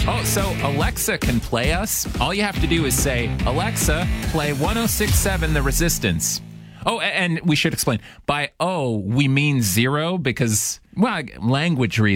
Oh, so Alexa can play us. All you have to do is say, Alexa, play 106.7 The Resistance. Oh, and we should explain. By O, we mean zero because, well, language reasons.